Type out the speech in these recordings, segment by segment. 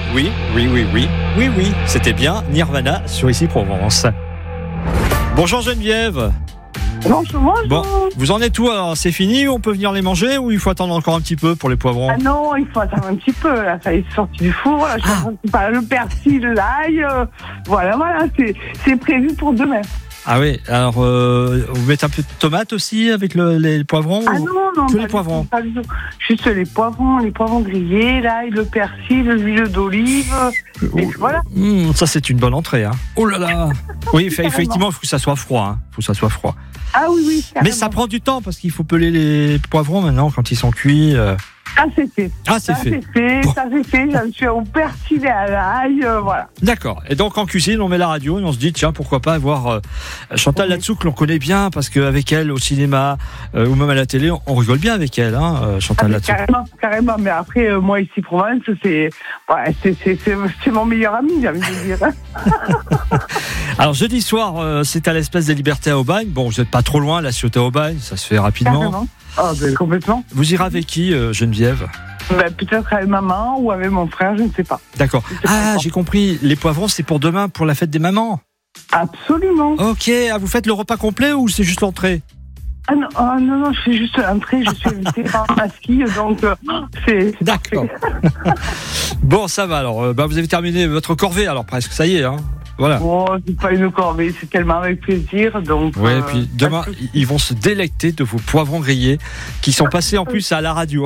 Oui. C'était bien Nirvana sur Ici Provence. Bonjour Geneviève. Bonjour. Bon, vous en êtes où alors? C'est fini? On peut venir les manger ou il faut attendre encore un petit peu pour les poivrons? Ah non, il faut attendre un petit peu. Là, ça est sorti du four. Là, le persil, l'ail. Voilà, c'est prévu pour demain. Ah oui, alors vous mettez un peu de tomate aussi avec les poivrons? Ah non, que les poivrons? Pas du tout. Juste les poivrons grillés, l'ail, le persil, l'huile d'olive. Et voilà. Ça c'est une bonne entrée. Hein. Oh là là. Oui, effectivement, il faut que ça soit froid. Ah oui. Carrément. Mais ça prend du temps parce qu'il faut peler les poivrons maintenant quand ils sont cuits. Ah, c'est fait. C'est fait. Ça c'est fait. Je suis au persil et à l'ail, voilà. D'accord. Et donc en cuisine, on met la radio et on se dit tiens, pourquoi pas avoir Chantal Latsou que l'on connaît bien parce qu'avec elle au cinéma ou même à la télé, on rigole bien avec elle, Chantal Latsou. Carrément. Mais après, moi ici Provence, c'est mon meilleur ami, j'ai envie de dire. Alors jeudi soir, c'est à l'Espace des Libertés à Aubagne. Bon, vous n'êtes pas trop loin, la Ciotat Aubagne, ça se fait rapidement. Carrément. Complètement. Vous irez avec qui, Geneviève? Peut-être avec maman ou avec mon frère, je ne sais pas. D'accord. J'ai compris. Les poivrons, c'est pour demain, pour la fête des mamans. Absolument. Ok. Vous faites le repas complet ou c'est juste l'entrée? Non, je fais juste l'entrée. Je suis invitée par ma ski, donc c'est d'accord. Bon, ça va alors. Vous avez terminé votre corvée, alors presque. Ça y est, hein. Voilà. Oh, c'est pas une corvée, c'est tellement avec plaisir. Donc. Ouais, et puis demain, ils vont se délecter de vos poivrons grillés qui sont passés en plus à la radio.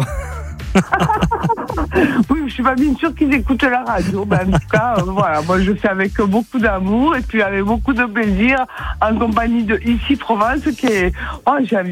Oui, je suis pas bien sûre qu'ils écoutent la radio. En tout cas, voilà, moi je fais avec beaucoup d'amour et puis avec beaucoup de plaisir en compagnie de Ici Provence qui est, j'ai envie